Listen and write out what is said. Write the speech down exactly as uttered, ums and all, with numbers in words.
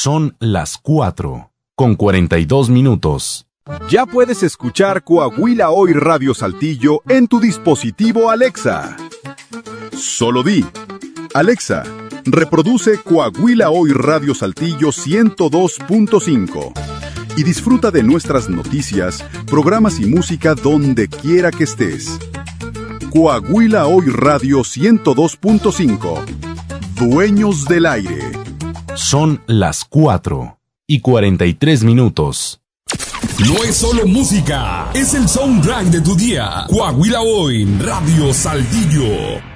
Son las cuatro, con cuarenta y dos minutos. Ya puedes escuchar Coahuila Hoy Radio Saltillo en tu dispositivo Alexa. Solo di: Alexa, reproduce Coahuila Hoy Radio Saltillo ciento dos punto cinco y disfruta de nuestras noticias, programas y música donde quiera que estés. Coahuila Hoy Radio ciento dos punto cinco. Dueños del aire. Son las cuatro y cuarenta y tres minutos. No es solo música, es el soundtrack de tu día. Coahuila Hoy Radio Saltillo.